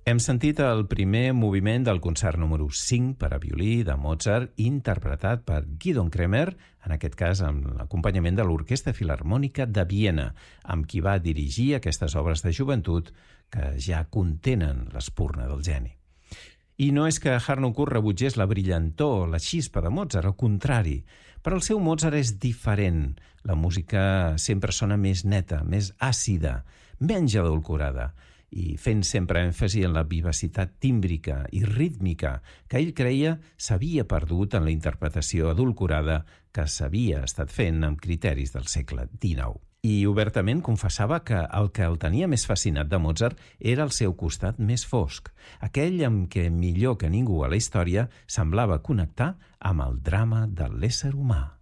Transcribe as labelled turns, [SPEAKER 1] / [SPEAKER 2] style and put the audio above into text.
[SPEAKER 1] Hem sentit el primer moviment del concert número 5 per a violí de Mozart, interpretat per Gidon Kremer, en aquest cas amb l'acompanyament de l'Orquestra Filharmònica de Viena, amb qui va dirigir aquestes obres de joventut que ja contenen l'espurna del geni. I no és que Harnoncourt rebutgés la brillantor, la xispa de Mozart, al contrari. Per al seu Mozart és diferent. La música sempre sona més neta, més àcida, menys adulcorada, i fent sempre èmfasi en la vivacitat tímbrica i rítmica que ell creia s'havia perdut en la interpretació adulcorada que s'havia estat fent amb criteris del segle XIX. I obertament confessava que el tenia més fascinat de Mozart era el seu costat més fosc, aquell amb què millor que ningú a la història semblava connectar amb el drama de l'ésser humà.